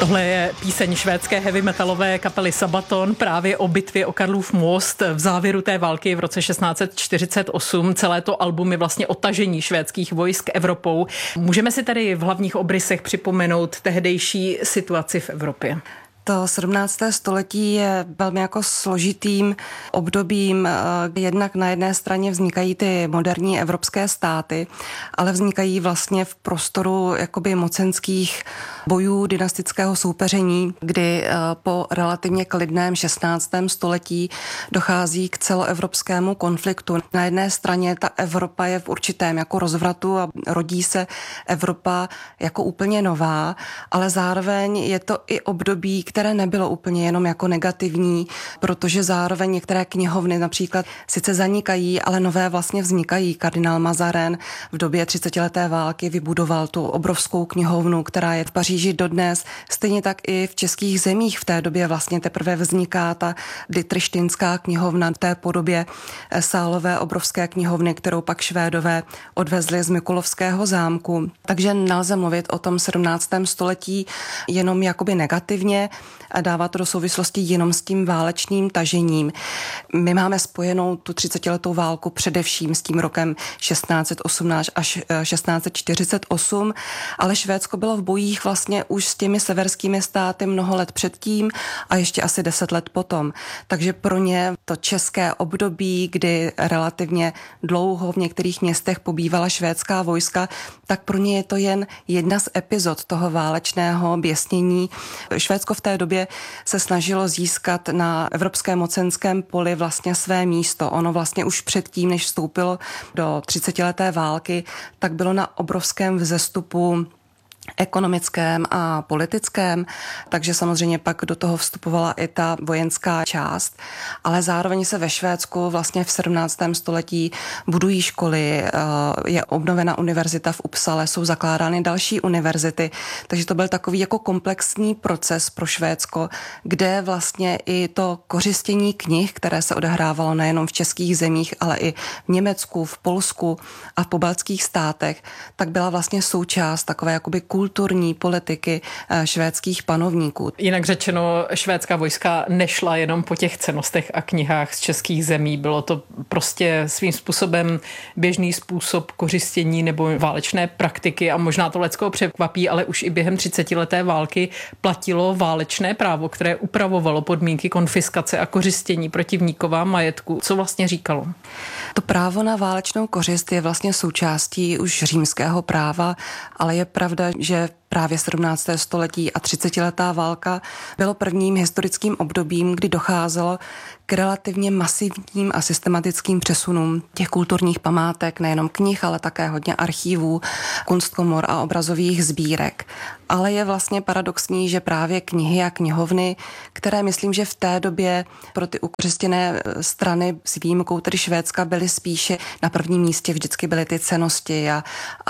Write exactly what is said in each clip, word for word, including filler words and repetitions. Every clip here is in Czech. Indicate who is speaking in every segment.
Speaker 1: Tohle je píseň švédské heavy metalové kapely Sabaton právě o bitvě o Karlův most v závěru té války v roce šestnáct set čtyřicet osm. Celé to album je vlastně o tažení švédských vojsk Evropou. Můžeme si tady v hlavních obrysech připomenout tehdejší situaci v Evropě?
Speaker 2: To sedmnácté století je velmi jako složitým obdobím. Jednak na jedné straně vznikají ty moderní evropské státy, ale vznikají vlastně v prostoru jakoby mocenských bojů, dynastického soupeření, kdy po relativně klidném šestnáctém století dochází k celoevropskému konfliktu. Na jedné straně ta Evropa je v určitém jako rozvratu a rodí se Evropa jako úplně nová, ale zároveň je to i období, které nebylo úplně jenom jako negativní, protože zároveň některé knihovny například sice zanikají, ale nové vlastně vznikají. Kardinál Mazarin v době třicetileté války vybudoval tu obrovskou knihovnu, která je v Paříži dodnes. Stejně tak i v českých zemích v té době vlastně teprve vzniká ta Lichtenštejnská knihovna v té podobě sálové obrovské knihovny, kterou pak Švédové odvezli z Mikulovského zámku. Takže nelze mluvit o tom sedmnáctém století jenom jakoby negativně a dává to do souvislosti jenom s tím válečným tažením. My máme spojenou tu třicetiletou válku především s tím rokem šestnáct set osmnáct až šestnáct set čtyřicet osm, ale Švédsko bylo v bojích vlastně už s těmi severskými státy mnoho let předtím a ještě asi deset let potom. Takže pro ně to české období, kdy relativně dlouho v některých městech pobývala švédská vojska, tak pro ně je to jen jedna z epizod toho válečného běsnění. Švédsko v té době se snažilo získat na evropském mocenském poli vlastně své místo. Ono vlastně už předtím, než vstoupilo do třicetileté války, tak bylo na obrovském vzestupu ekonomickém a politickém, takže samozřejmě pak do toho vstupovala i ta vojenská část, ale zároveň se ve Švédsku vlastně v sedmnáctém století budují školy, je obnovena univerzita v Uppsale, jsou zakládány další univerzity, takže to byl takový jako komplexní proces pro Švédsko, kde vlastně i to kořistění knih, které se odehrávalo nejenom v českých zemích, ale i v Německu, v Polsku a v pobaltských státech, tak byla vlastně součást takové jakoby kulturní politiky švédských panovníků.
Speaker 1: Jinak řečeno, švédská vojska nešla jenom po těch cennostech a knihách z českých zemí. Bylo to prostě svým způsobem běžný způsob kořistění nebo válečné praktiky a možná to leckoho překvapí, ale už i během třicetileté války platilo válečné právo, které upravovalo podmínky konfiskace a kořistění protivníkova majetku. Co vlastně říkalo?
Speaker 2: To právo na válečnou kořist je vlastně součástí už římského práva, ale je pravda, že právě sedmnácté století a třicetiletá válka bylo prvním historickým obdobím, kdy docházelo k relativně masivním a systematickým přesunům těch kulturních památek, nejenom knih, ale také hodně archívů, kunstkomor a obrazových sbírek. Ale je vlastně paradoxní, že právě knihy a knihovny, které myslím, že v té době pro ty ukořistěné strany s výjimkou tedy Švédska byly spíše na prvním místě, vždycky byly ty cennosti a,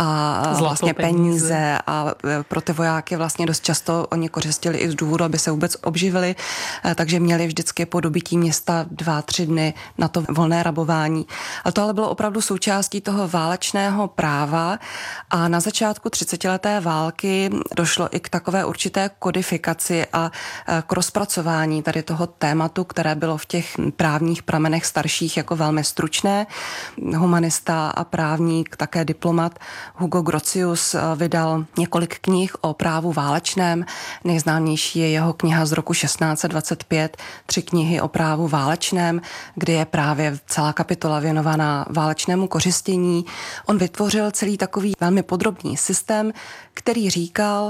Speaker 2: a vlastně peníze, peníze a pro ty vojáky vlastně dost často oni kořistili i z důvodu, aby se vůbec obživili, takže měli vždycky po dobytí města dva, tři dny na to volné rabování. Ale to ale bylo opravdu součástí toho válečného práva a na začátku třicetileté války došlo i k takové určité kodifikaci a k rozpracování tady toho tématu, které bylo v těch právních pramenech starších jako velmi stručné. Humanista a právník, také diplomat Hugo Grotius vydal několik knih o právu válečném. Nejznámější je jeho kniha z roku šestnáct set dvacet pět, tři knihy o právu válečném, kde je právě celá kapitola věnovaná válečnému kořistění. On vytvořil celý takový velmi podrobný systém, který říkal,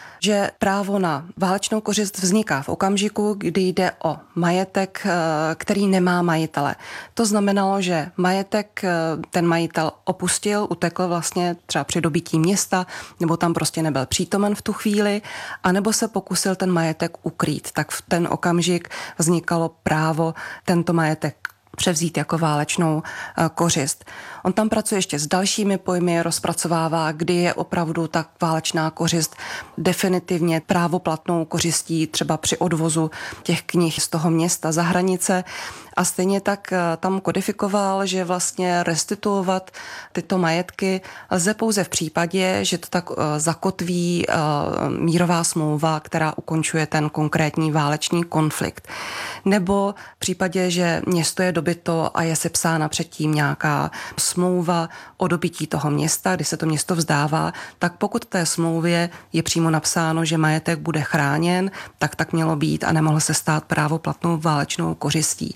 Speaker 2: že právo na válečnou kořist vzniká v okamžiku, kdy jde o majetek, který nemá majitele. To znamenalo, že majetek ten majitel opustil, utekl vlastně třeba při dobytí města, nebo tam prostě nebyl přítomen v tu chvíli, anebo se pokusil ten majetek ukrýt. Tak v ten okamžik vznikalo právo tento majetek převzít jako válečnou kořist. On tam pracuje ještě s dalšími pojmy, rozpracovává, kdy je opravdu ta válečná kořist definitivně právoplatnou kořistí, třeba při odvozu těch knih z toho města za hranice. a stejně tak tam kodifikoval, že vlastně restituovat tyto majetky lze pouze v případě, že to tak zakotví mírová smlouva, která ukončuje ten konkrétní válečný konflikt. Nebo v případě, že město je dobyto a je sepsána předtím nějaká smlouva o dobytí toho města, kdy se to město vzdává, tak pokud v té smlouvě je přímo napsáno, že majetek bude chráněn, tak tak mělo být a nemohl se stát právoplatnou válečnou kořistí.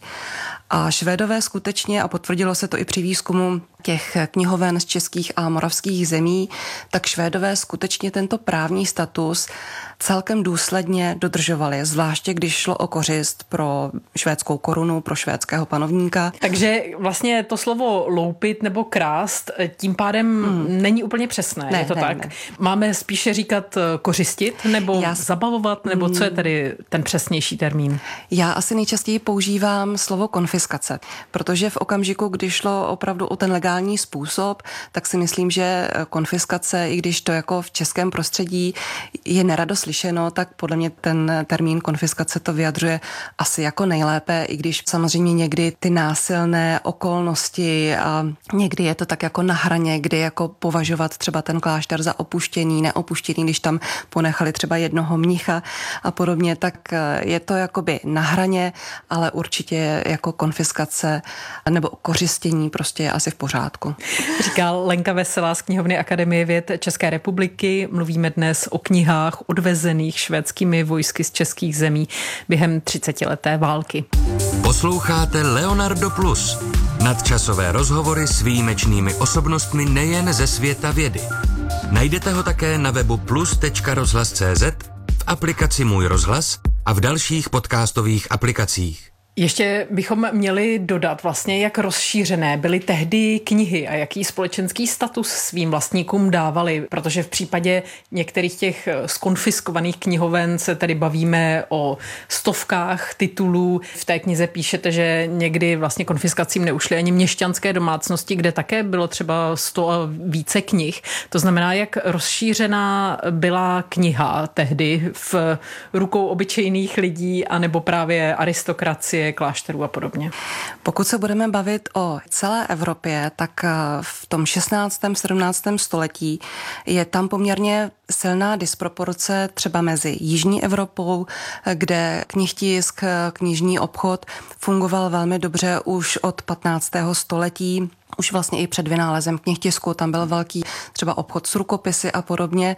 Speaker 2: A Švédové skutečně, a potvrdilo se to i při výzkumu těch knihoven z českých a moravských zemí, tak Švédové skutečně tento právní status celkem důsledně dodržovali, zvláště když šlo o kořist pro švédskou korunu, pro švédského panovníka.
Speaker 1: Takže vlastně to slovo loupit nebo krást tím pádem hmm. není úplně přesné, ne, je to ne, tak? Ne. Máme spíše říkat kořistit nebo Já... zabavovat, nebo co je tedy ten přesnější termín?
Speaker 2: Já asi nejčastěji používám slovo konfiskace, protože v okamžiku, kdy šlo opravdu o ten legální způsob, tak si myslím, že konfiskace, i když to jako v českém prostředí je nerado slyšeno, tak podle mě ten termín konfiskace to vyjadřuje asi jako nejlépe, i když samozřejmě někdy ty násilné okolnosti a někdy je to tak jako na hraně, kdy jako považovat třeba ten klášter za opuštěný, neopuštěný, když tam ponechali třeba jednoho mnicha a podobně, tak je to jakoby na hraně, ale určitě jako konfiskace nebo kořistění prostě je asi v pořádku.
Speaker 1: Říká Lenka Veselá z knihovny Akademie věd České republiky. Mluvíme dnes o knihách odvezených švédskými vojsky z českých zemí během třicetileté války.
Speaker 3: Posloucháte Leonardo Plus. Nadčasové rozhovory s výjimečnými osobnostmi nejen ze světa vědy. Najdete ho také na webu plus tečka rozhlas tečka cé zet, v aplikaci Můj rozhlas a v dalších podcastových aplikacích.
Speaker 1: Ještě bychom měli dodat vlastně, jak rozšířené byly tehdy knihy a jaký společenský status svým vlastníkům dávali, protože v případě některých těch skonfiskovaných knihoven se tady bavíme o stovkách titulů. V té knize píšete, že někdy vlastně konfiskacím neušly ani měšťanské domácnosti, kde také bylo třeba sto a více knih. To znamená, jak rozšířená byla kniha tehdy v rukou obyčejných lidí anebo právě aristokracie, klášterů a podobně.
Speaker 2: Pokud se budeme bavit o celé Evropě, tak v tom šestnáctém sedmnáctém století je tam poměrně silná disproporce třeba mezi Jižní Evropou, kde knihtisk, knižní obchod fungoval velmi dobře už od patnáctého století. Už vlastně i před vynálezem knihtisku, tam byl velký třeba obchod s rukopisy a podobně.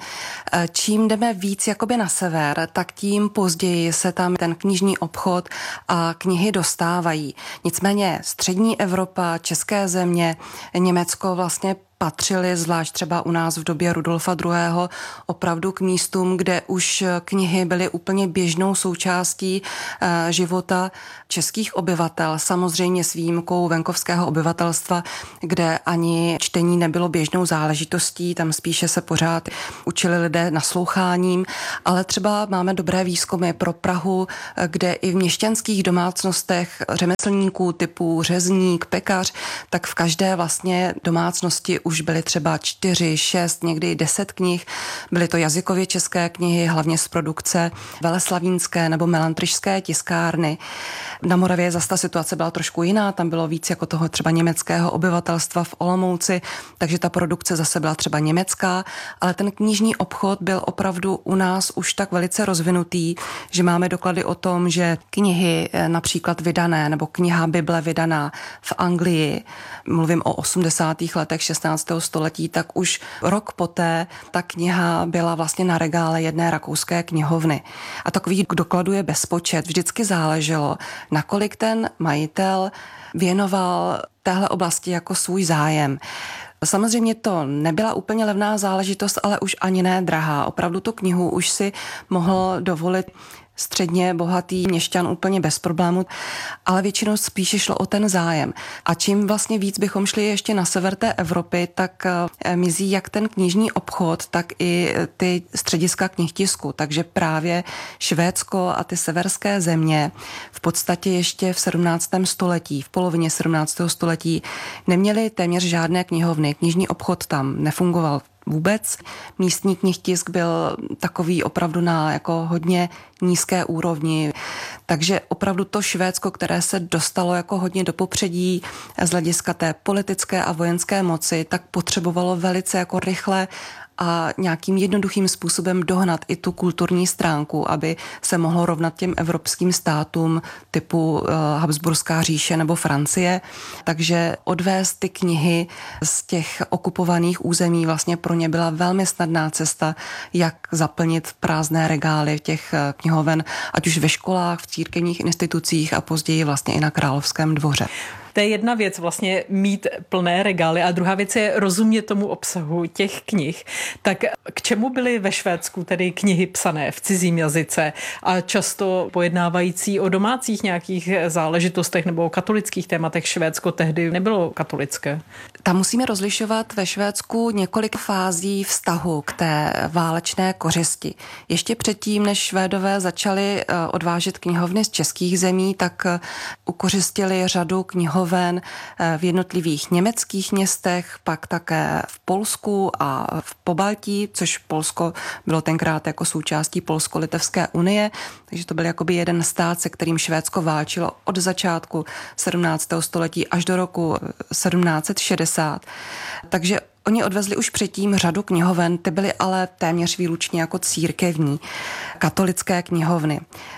Speaker 2: Čím jdeme víc jakoby na sever, tak tím později se tam ten knižní obchod a knihy dostávají. Nicméně střední Evropa, české země, Německo vlastně patřili, zvlášť třeba u nás v době Rudolfa druhého. opravdu k místům, kde už knihy byly úplně běžnou součástí e, života českých obyvatel, samozřejmě s výjimkou venkovského obyvatelstva, kde ani čtení nebylo běžnou záležitostí, tam spíše se pořád učili lidé nasloucháním, ale třeba máme dobré výzkumy pro Prahu, kde i v měšťanských domácnostech řemeslníků typu řezník, pekař, tak v každé vlastně domácnosti už byly třeba čtyři, šest, někdy i deset knih. Byly to jazykově české knihy, hlavně z produkce veleslavínské nebo melantrišské tiskárny. Na Moravě zase ta situace byla trošku jiná, tam bylo víc jako toho třeba německého obyvatelstva v Olomouci, takže ta produkce zase byla třeba německá, ale ten knižní obchod byl opravdu u nás už tak velice rozvinutý, že máme doklady o tom, že knihy například vydané nebo kniha Bible vydaná v Anglii, mluvím o osmdesátých letech šestnáctého století, tak už rok poté ta kniha byla vlastně na regále jedné rakouské knihovny. A takových dokladů je bezpočet. Vždycky záleželo, nakolik ten majitel věnoval téhle oblasti jako svůj zájem. Samozřejmě to nebyla úplně levná záležitost, ale už ani ne drahá. Opravdu tu knihu už si mohl dovolit středně bohatý měšťan úplně bez problému, ale většinou spíše šlo o ten zájem. A čím vlastně víc bychom šli ještě na sever té Evropy, tak mizí jak ten knižní obchod, tak i ty střediska knihtisku. Takže právě Švédsko a ty severské země v podstatě ještě v sedmnáctém století, v polovině sedmnáctého století neměly téměř žádné knihovny. Knižní obchod tam nefungoval vůbec. Místní knihtisk byl takový opravdu na jako hodně nízké úrovni. Takže opravdu to Švédsko, které se dostalo jako hodně do popředí z hlediska té politické a vojenské moci, tak potřebovalo velice jako rychle a nějakým jednoduchým způsobem dohnat i tu kulturní stránku, aby se mohlo rovnat těm evropským státům typu uh, Habsburská říše nebo Francie. Takže odvést ty knihy z těch okupovaných území vlastně pro ně byla velmi snadná cesta, jak zaplnit prázdné regály těch knihoven, ať už ve školách, v církevních institucích a později vlastně i na Královském dvoře.
Speaker 1: To je jedna věc vlastně mít plné regály a druhá věc je rozumět tomu obsahu těch knih. Tak k čemu byly ve Švédsku tedy knihy psané v cizím jazyce a často pojednávající o domácích nějakých záležitostech nebo o katolických tématech? Švédsko tehdy nebylo katolické.
Speaker 2: Tam musíme rozlišovat ve Švédsku několik fází vztahu k té válečné kořisti. Ještě předtím, než Švédové začali odvážet knihovny z českých zemí, tak ukořistili řadu knihoven v jednotlivých německých městech, pak také v Polsku a v Pobaltí, což Polsko bylo tenkrát jako součástí Polsko-Litevské unie, takže to byl jakoby jeden stát, se kterým Švédsko válčilo od začátku sedmnáctého století až do roku sedmnáct set šedesát. Takže oni odvezli už předtím řadu knihoven, ty byly ale téměř výlučně jako církevní, katolické knihovny.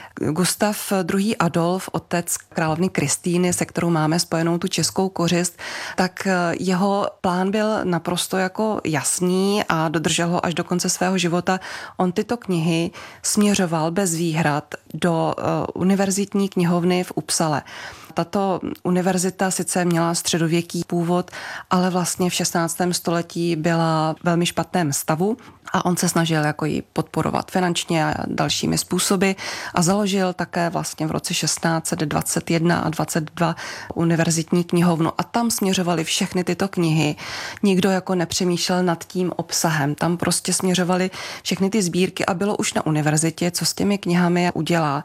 Speaker 2: Gustav druhý. Adolf, otec královny Kristýny, se kterou máme spojenou tu českou kořist, tak jeho plán byl naprosto jako jasný a dodržel ho až do konce svého života. On tyto knihy směřoval bez výhrad do uh, univerzitní knihovny v Uppsale. Tato univerzita sice měla středověký původ, ale vlastně v šestnáctém století byla v velmi špatném stavu a on se snažil jako ji podporovat finančně a dalšími způsoby a založil také vlastně v roce šestnáct set dvacet jedna a dvacet dva univerzitní knihovnu a tam směřovaly všechny tyto knihy. Nikdo jako nepřemýšlel nad tím obsahem. Tam prostě směřovaly všechny ty sbírky a bylo už na univerzitě, co s těmi knihami udělá.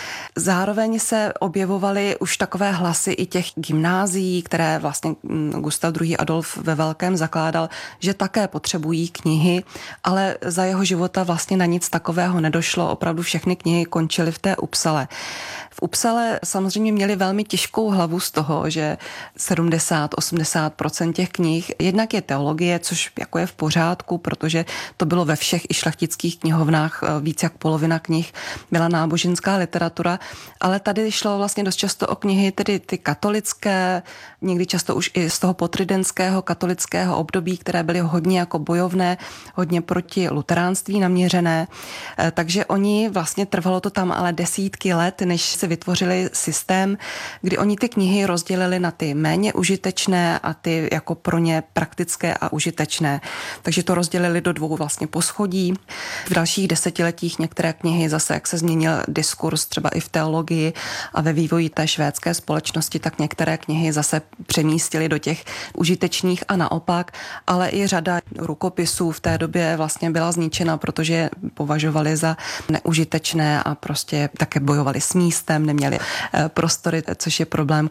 Speaker 2: Zároveň se objevovaly už takové hlasy i těch gymnázií, které vlastně Gustav druhý. Adolf ve velkém zakládal, že také potřebují knihy, ale za jeho života vlastně na nic takového nedošlo. Opravdu všechny knihy končily v té Uppsale. V Uppsale samozřejmě měli velmi těžkou hlavu z toho, že sedmdesát až osmdesát procent těch knih jednak je teologie, což jako je v pořádku, protože to bylo ve všech i šlechtických knihovnách, víc jak polovina knih byla náboženská literatura, ale tady šlo vlastně dost často o knihy, tedy ty katolické, někdy často už i z toho potridentského katolického období, které byly hodně jako bojovné, hodně proti luteránství naměřené, takže oni vlastně trvalo to tam ale desítky let, než se vytvořili systém, kdy oni ty knihy rozdělili na ty méně užitečné a ty jako pro ně praktické a užitečné. Takže to rozdělili do dvou vlastně poschodí. V dalších desetiletích některé knihy zase, jak se změnil diskurs třeba i v teologii a ve vývoji té švédské společnosti, tak některé knihy zase přemístili do těch užitečných a naopak, ale i řada rukopisů v té době vlastně byla zničena, protože je považovali za neužitečné a prostě také bojovali s místem, neměli prostory, což je problém,